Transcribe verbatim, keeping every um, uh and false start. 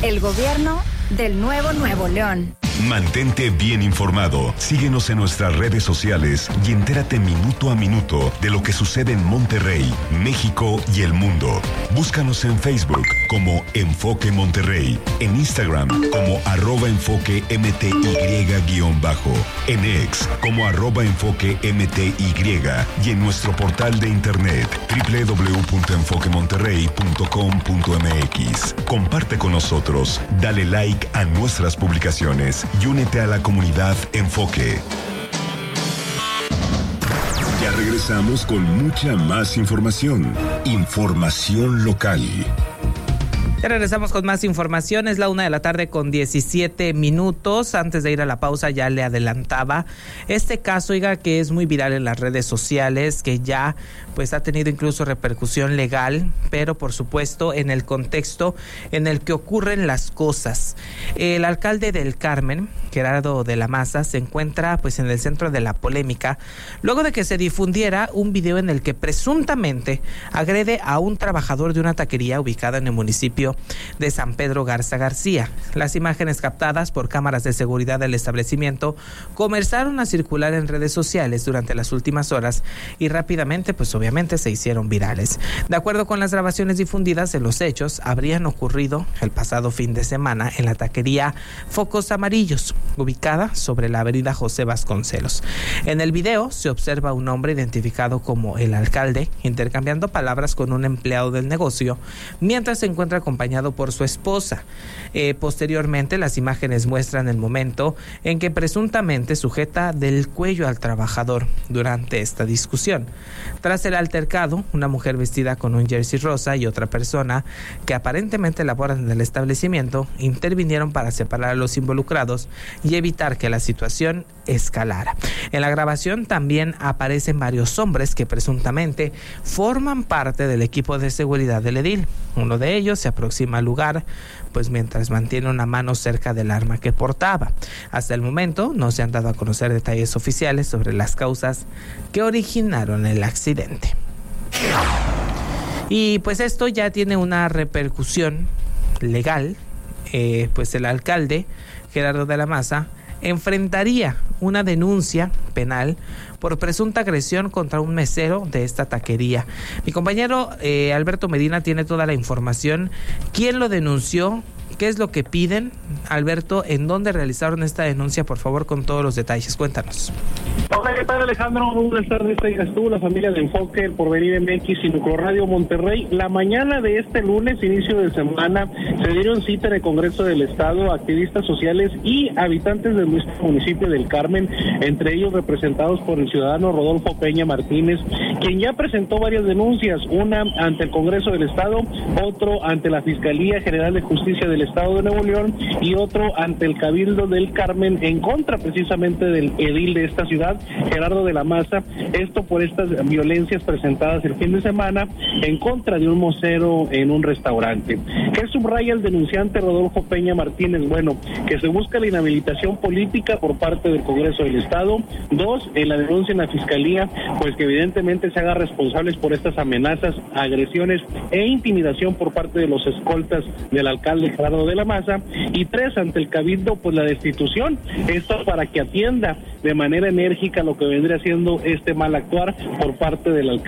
El gobierno del nuevo Nuevo León. Mantente bien informado. Síguenos en nuestras redes sociales y entérate minuto a minuto de lo que sucede en Monterrey, México y el mundo. Búscanos en Facebook como Enfoque Monterrey, en Instagram como arroba enfoque mty guión bajo, en X como arroba enfoque mty y en nuestro portal de internet doble u doble u doble u punto enfoque monterrey punto com punto m x. Comparte con nosotros, dale like a nuestras publicaciones y únete a la comunidad Enfoque. Ya regresamos con mucha más información. Información local. Ya regresamos con más información. Es la una de la tarde con diecisiete minutos. Antes de ir a la pausa ya le adelantaba este caso, oiga, que es muy viral en las redes sociales, que ya pues ha tenido incluso repercusión legal, pero por supuesto en el contexto en el que ocurren las cosas. El alcalde del Carmen, Gerardo de la Maza, se encuentra pues en el centro de la polémica luego de que se difundiera un video en el que presuntamente agrede a un trabajador de una taquería ubicada en el municipio de San Pedro Garza García. Las imágenes captadas por cámaras de seguridad del establecimiento comenzaron a circular en redes sociales durante las últimas horas y rápidamente pues obviamente se hicieron virales. De acuerdo con las grabaciones difundidas, de los hechos habrían ocurrido el pasado fin de semana en la taquería Focos Amarillos, ubicada sobre la avenida José Vasconcelos. En el video se observa un hombre identificado como el alcalde intercambiando palabras con un empleado del negocio mientras se encuentra acompañado por su esposa. Eh, posteriormente, las imágenes muestran el momento en que presuntamente sujeta del cuello al trabajador durante esta discusión. Tras el altercado, una mujer vestida con un jersey rosa y otra persona que aparentemente laboran en el establecimiento intervinieron para separar a los involucrados y evitar que la situación escalara. En la grabación también aparecen varios hombres que presuntamente forman parte del equipo de seguridad del edil. Uno de ellos se aproxima al lugar, pues mientras mantiene una mano cerca del arma que portaba. Hasta el momento no se han dado a conocer detalles oficiales sobre las causas que originaron el accidente. Y pues esto ya tiene una repercusión legal, eh, pues el alcalde Gerardo de la Maza enfrentaría una denuncia penal por presunta agresión contra un mesero de esta taquería. Mi compañero eh, Alberto Medina tiene toda la información. ¿Quién lo denunció? ¿Qué es lo que piden? Alberto, ¿en dónde realizaron esta denuncia? Por favor, con todos los detalles, cuéntanos. Hola, ¿qué tal, Alejandro? Muy buenas tardes. Estuvo la familia de Enfoque, el Porvenir M X y Nucro Radio Monterrey. La mañana de este lunes, inicio de semana, se dieron cita en el Congreso del Estado, activistas sociales y habitantes del municipio del Carmen, entre ellos representados por el ciudadano Rodolfo Peña Martínez, quien ya presentó varias denuncias, una ante el Congreso del Estado, otro ante la Fiscalía General de Justicia del Estado de Nuevo León y otro ante el Cabildo del Carmen en contra precisamente del edil de esta ciudad, Gerardo de la Maza, esto por estas violencias presentadas el fin de semana en contra de un mocero en un restaurante. ¿Qué subraya el denunciante Rodolfo Peña Martínez? Bueno, que se busca la inhabilitación política por parte del Congreso del Estado. Dos, en la denuncia en la Fiscalía, pues que evidentemente se haga responsables por estas amenazas, agresiones e intimidación por parte de los escoltas del alcalde Gerardo de la Maza. Y tres, ante el Cabildo, pues la destitución, esto para que atienda de manera enérgica lo que vendría siendo este mal actuar por parte del alcalde.